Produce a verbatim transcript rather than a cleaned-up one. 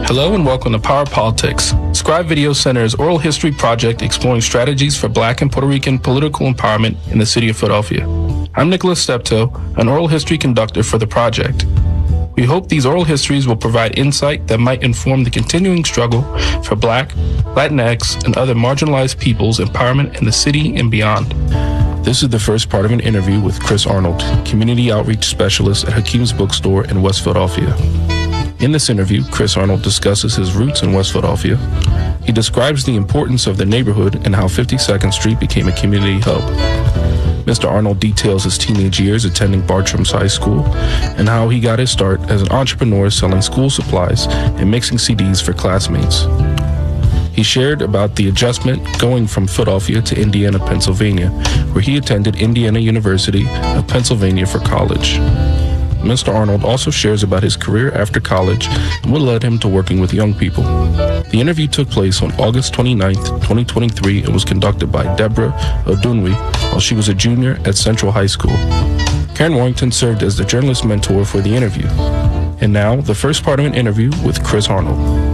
Hello and welcome to Power Politics, Scribe Video Center's oral history project exploring strategies for Black and Puerto Rican political empowerment in the city of Philadelphia. I'm Nicholas Steptoe, an oral history conductor for the project. We hope these oral histories will provide insight that might inform the continuing struggle for Black, Latinx, and other marginalized peoples' empowerment in the city and beyond. This is the first part of an interview with Chris Arnold, Community Outreach Specialist at Hakeem's Bookstore in West Philadelphia. In this interview, Chris Arnold discusses his roots in West Philadelphia. He describes the importance of the neighborhood and how fifty-second Street became a community hub. Mister Arnold details his teenage years attending Bartram's High School and how he got his start as an entrepreneur selling school supplies and mixing C Ds for classmates. He shared about the adjustment going from Philadelphia to Indiana, Pennsylvania, where he attended Indiana University of Pennsylvania for college. Mister Arnold also shares about his career after college and what led him to working with young people. The interview took place on August twenty-ninth, twenty twenty-three, and was conducted by Deborah Odunwi while she was a junior at Central High School. Karen Warrington served as the journalist mentor for the interview. And now, the first part of an interview with Chris Arnold.